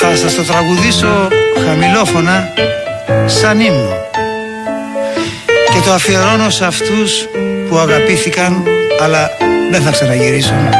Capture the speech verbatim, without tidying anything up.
Θα σας το τραγουδήσω χαμηλόφωνα σαν ύμνο και το αφιερώνω σε αυτούς που αγαπήθηκαν αλλά δεν θα ξαναγυρίσουν.